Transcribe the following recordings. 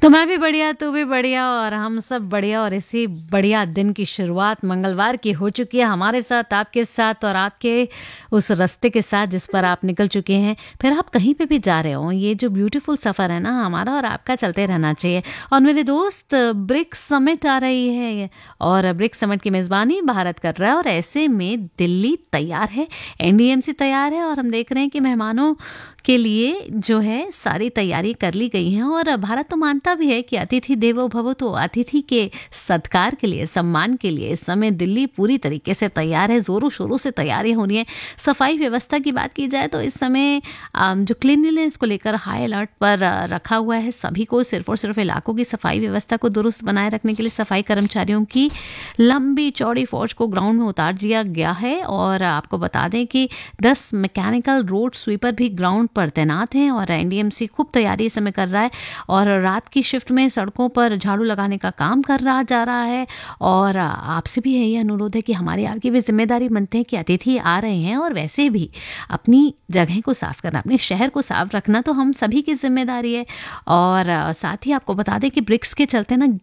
तो मैं भी बढ़िया, तू भी बढ़िया और हम सब बढ़िया और इसी बढ़िया दिन की शुरुआत मंगलवार की हो चुकी है हमारे साथ, आपके साथ और आपके उस रास्ते के साथ जिस पर आप निकल चुके हैं। फिर आप कहीं पे भी जा रहे हो, ये जो ब्यूटीफुल सफ़र है ना हमारा और आपका चलते रहना चाहिए। और मेरे दोस्त ब्रिक्स समिट आ रही है और ब्रिक्स समिट की मेज़बानी भारत कर रहा है और ऐसे में दिल्ली तैयार है, एनडीएमसी तैयार है और हम देख रहे हैं कि मेहमानों के लिए जो है सारी तैयारी कर ली गई हैं। और भारत तो मानता भी है कि अतिथि देवो भव, तो अतिथि के सत्कार के लिए, सम्मान के लिए इस समय दिल्ली पूरी तरीके से तैयार है, ज़ोरों शोरों से तैयारी हो रही है। सफाई व्यवस्था की बात की जाए तो इस समय जो क्लीनलीनेस को लेकर हाई अलर्ट पर रखा हुआ है सभी को। सिर्फ और सिर्फ इलाकों की सफाई व्यवस्था को दुरुस्त बनाए रखने के लिए सफाई कर्मचारियों की लंबी चौड़ी फौज को ग्राउंड में उतार दिया गया है। और आपको बता दें कि 10 मैकेनिकल रोड स्वीपर भी ग्राउंड पर तैनात हैं और एनडीएमसी खूब तैयारी इस समय कर रहा है और रात की शिफ्ट में सड़कों पर झाड़ू लगाने का काम कर रहा जा रहा है। और आपसे भी यही अनुरोध है कि हमारी आपकी भी जिम्मेदारी बनते हैं कि अतिथि आ रहे हैं और वैसे भी अपनी जगह को साफ करना, अपने शहर को साफ रखना तो हम सभी की जिम्मेदारी है। और साथ ही आपको बता दें कि ब्रिक्स के चलते ना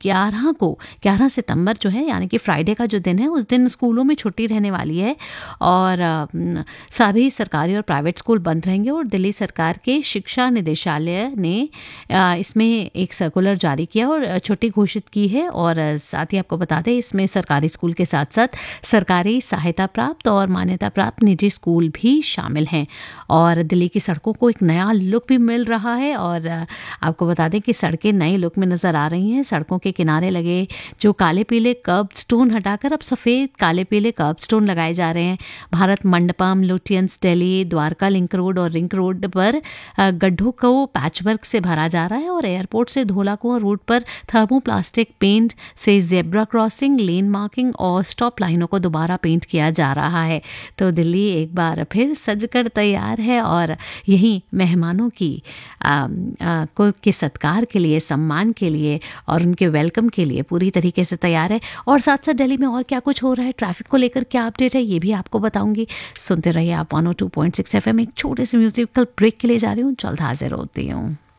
11 सितंबर जो है यानी कि फ्राइडे का जो दिन है उस दिन स्कूलों में छुट्टी रहने वाली है और सभी सरकारी और प्राइवेट स्कूल बंद रहेंगे। और दिल्ली सरकार के शिक्षा निदेशालय ने इसमें एक सर्कुलर जारी किया और छुट्टी घोषित की है। और साथ ही आपको बता दें इसमें सरकारी स्कूल के साथ साथ सरकारी सहायता प्राप्त और मान्यता प्राप्त निजी स्कूल भी शामिल हैं। और दिल्ली की सड़कों को एक नया लुक भी मिल रहा है और आपको बता दें कि सड़कें नए लुक में नज़र आ रही हैं। सड़कों के किनारे लगे जो काले पीले कर्ब स्टोन हटाकर अब सफ़ेद काले पीले कर्ब स्टोन लगाए जा रहे हैं। Bharat Mandapam, Lutyens daily, Dwarka link road और रिंग रोड पर गड्ढों को पैचवर्क से भरा जा रहा है और एयरपोर्ट से धोलाकुआं रोड पर थर्मोप्लास्टिक पेंट से जेब्रा क्रॉसिंग, लेन मार्किंग और स्टॉप लाइनों को दोबारा पेंट किया जा रहा है। तो दिल्ली एक बार फिर सजकर तैयार है और यही मेहमानों की के सत्कार के लिए, सम्मान के लिए और उनके वेलकम के लिए पूरी तरीके से तैयार है। और साथ साथ दिल्ली में और क्या कुछ हो रहा है, ट्रैफिक को लेकर क्या अपडेट है, ये भी आपको बताऊंगी। सुनते रहिए आप 102.6 FM। एक छोटे से म्यूजिकल ब्रेक के लिए जा रही हूँ, जल्द हाजिर होती हूँ।